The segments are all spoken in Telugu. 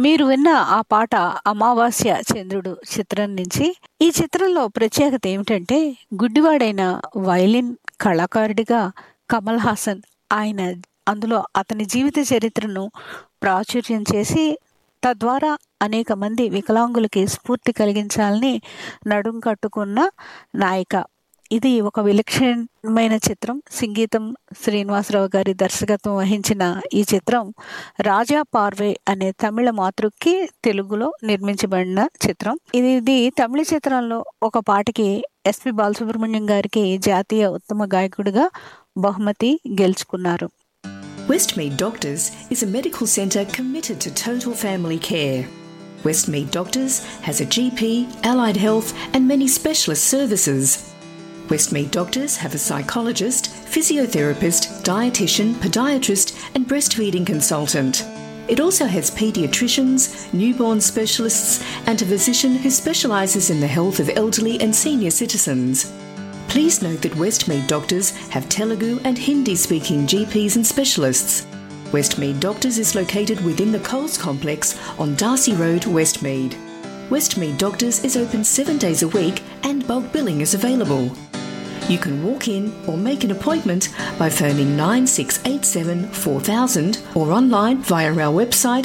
మీరు విన్న ఆ పాట 'అమావాస్య చంద్రుడు' చిత్రం నుంచి. ఈ చిత్రంలో ప్రత్యేకత ఏమిటంటే గుడ్డివాడైన వయలిన్ కళాకారుడిగా కమల్ హాసన్ ఆయన అందులో అతని జీవిత చరిత్రను ప్రాచుర్యం చేసి తద్వారా అనేక మంది వికలాంగులకి స్ఫూర్తి కలిగించాలని నడుం కట్టుకున్న నాయిక. ఇది ఒక విలక్షణమైన చిత్రం. సంగీతం శ్రీనివాసరావు గారి దర్శకత్వం వహించిన ఈ చిత్రం రాజా పార్వే అనే తమిళ మాతృకి తెలుగులో నిర్మించబడిన చిత్రం. ఇది తమిళ చిత్రంలో ఒక పాటకి ఎస్పి బాలసుబ్రహ్మణ్యం గారికి జాతీయ ఉత్తమ గాయకుడిగా బహుమతి గెలుచుకున్నారు. Westmead Doctors is a medical centre committed to total family care. Westmead Doctors has a GP, allied health and many specialist services. Westmead Doctors have a psychologist, physiotherapist, dietitian, podiatrist and breastfeeding consultant. It also has paediatricians, newborn specialists and a physician who specialises in the health of elderly and senior citizens. Please note that Westmead Doctors have Telugu and Hindi-speaking GPs and specialists. Westmead Doctors is located within the Coles Complex on Darcy Road, Westmead. Westmead Doctors is open 7 days a week and bulk billing is available. You can walk in or make an appointment by phoning 9687 4000 or online via our website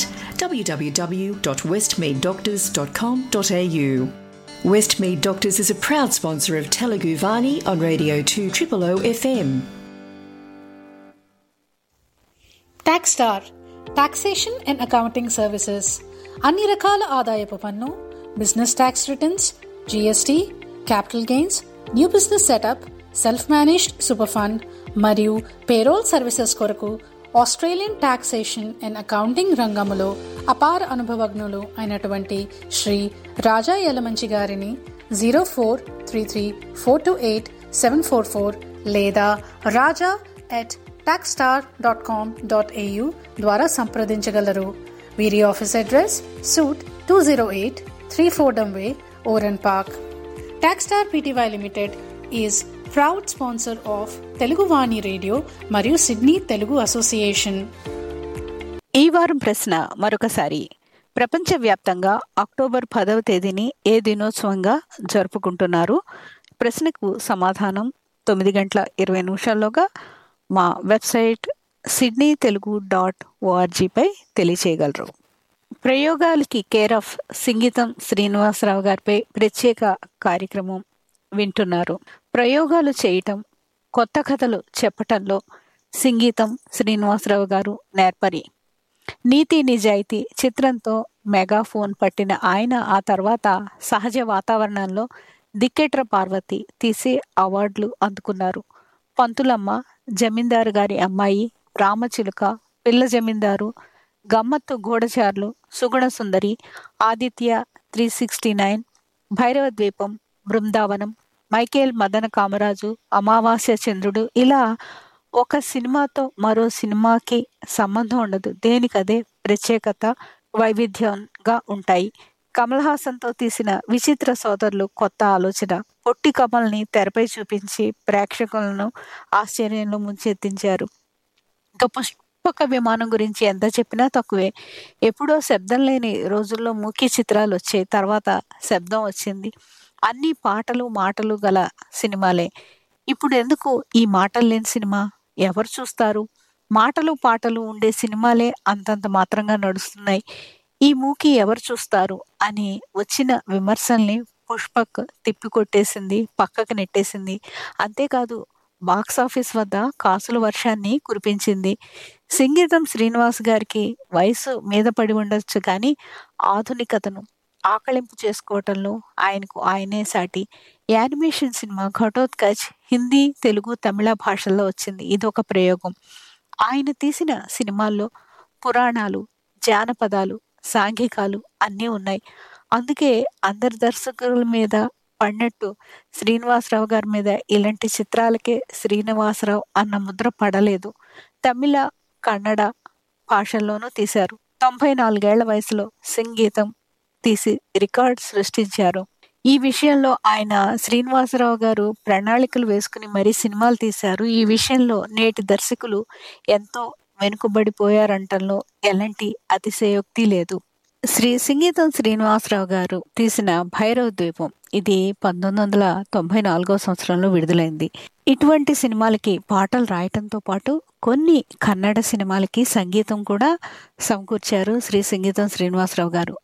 www.westmeaddoctors.com.au. Westmead Doctors is a proud sponsor of Telugu Vani on Radio 200 FM. TaxStar Taxation and Accounting Services. అన్ని రకాల ఆదాయపు పన్ను, business tax returns, GST, capital gains, new business setup, self managed super fund మరియు పేరోల్ సర్వీసెస్ కొరకు ఆస్ట్రేలియన్ టాక్సేషన్ అండ్ అకౌంటింగ్ రంగములో అపార అనుభవజ్ఞులు అయినటువంటి శ్రీ రాజా యలమంచి గారిని 0433428744 లేదా raja@taxstar.com.au ద్వారా సంప్రదించగలరు. వీరి office address suit 208 3 Fordham Way, Oran Park. TaxStar Pty Limited is proud sponsor of Telugu Vani Radio మరియు సిడ్నీ తెలుగు అసోసియేషన్. ఈ వారం ప్రశ్న మరొకసారి. ప్రపంచవ్యాప్తంగా అక్టోబర్ 10వ తేదీని ఏ దినోత్సవంగా జరుపుకుంటున్నారు? ప్రశ్నకు సమాధానం 9:20 మా వెబ్సైట్ sydneytelugu.org తెలియచేయగలరు. ప్రయోగాలకి కేర్ ఆఫ్ సంగీతం శ్రీనివాసరావు గారిపై ప్రత్యేక కార్యక్రమం వింటున్నారు. ప్రయోగాలు చేయటం, కొత్త కథలు చెప్పటంలో సంగీతం శ్రీనివాసరావు గారు నేర్పరి. నీతి నిజాయితీ చిత్రంతో మెగాఫోన్ పట్టిన ఆయన ఆ తర్వాత సహజ వాతావరణంలో దిక్కెట్ర పార్వతి తీసి అవార్డులు అందుకున్నారు. పంతులమ్మ, జమీందారు గారి అమ్మాయి, రామచిలుక, పిల్ల జమీందారు, గమ్మత్తు గూఢచారులు, సుగుణ సుందరి, ఆదిత్య 369, భైరవ ద్వీపం, బృందావనం, మైకేల్ మదన కామరాజు, అమావాస్య చంద్రుడు, ఇలా ఒక సినిమాతో మరో సినిమాకి సంబంధం ఉండదు. దేనికదే ప్రత్యేకత, వైవిధ్యంగా ఉంటాయి. కమల్ హాసన్తో తీసిన విచిత్ర సోదరులు కొత్త ఆలోచన. పొట్టి కమల్ని తెరపై చూపించి ప్రేక్షకులను ఆశ్చర్యంలో ముంచెత్తించారు. ఇంకా పుష్పక విమానం గురించి ఎంత చెప్పినా తక్కువే. ఎప్పుడో శబ్దం లేని రోజుల్లో మూకీ చిత్రాలు వచ్చాయి, తర్వాత శబ్దం వచ్చింది. అన్ని పాటలు మాటలు గల సినిమాలే. ఇప్పుడు ఎందుకు ఈ మాటలు లేని సినిమా? ఎవరు చూస్తారు? మాటలు పాటలు ఉండే సినిమాలే అంతంత మాత్రంగా నడుస్తున్నాయి. ఈ మూకీ ఎవరు చూస్తారు అని వచ్చిన విమర్శల్ని పుష్పక్ తిప్పికొట్టేసింది, పక్కకు నెట్టేసింది. అంతేకాదు బాక్సాఫీస్ వద్ద కాసుల వర్షాన్ని కురిపించింది. సంగీతం శ్రీనివాస్ గారికి వయసు మీద పడి ఉండొచ్చు కానీ ఆధునికతను ఆకళింపు చేసుకోవటంలో ఆయనకు ఆయనే సాటి. యానిమేషన్ సినిమా ఘటోత్కచ్ హిందీ, తెలుగు, తమిళ భాషల్లో వచ్చింది. ఇదొక ప్రయోగం. ఆయన తీసిన సినిమాల్లో పురాణాలు, జానపదాలు, సాంఘికాలు అన్నీ ఉన్నాయి. అందుకే అందరి దర్శకుల మీద పడినట్టు శ్రీనివాసరావు గారి మీద ఇలాంటి చిత్రాలకే శ్రీనివాసరావు అన్న ముద్ర పడలేదు. తమిళ, కన్నడ భాషల్లోనూ తీశారు. 94 ఏళ్ల వయసులో సంగీతం తీసి రికార్డ్ సృష్టించారు. ఈ విషయంలో ఆయన శ్రీనివాసరావు గారు ప్రణాళికలు వేసుకుని మరీ సినిమాలు తీశారు. ఈ విషయంలో నేటి దర్శకులు ఎంతో వెనుకబడిపోయారంటంలో ఎలాంటి అతిశయోక్తి లేదు. శ్రీ సింగీతం శ్రీనివాసరావు గారు తీసిన భైరవ ద్వీపం ఇది 1994 సంవత్సరంలో విడుదలైంది. ఇటువంటి సినిమాలకి పాటలు రాయటంతో పాటు కొన్ని కన్నడ సినిమాలకి సంగీతం కూడా సమకూర్చారు శ్రీ సింగీతం శ్రీనివాసరావు గారు.